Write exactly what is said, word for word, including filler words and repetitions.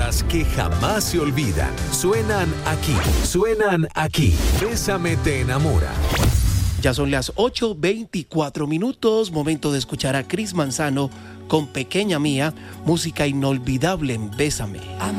baladas que jamás se olvidan. Suenan aquí, suenan aquí. Bésame te enamora. Ya son las ocho veinticuatro minutos, momento de escuchar a Cris Manzano con Pequeña Mía, música inolvidable en Bésame.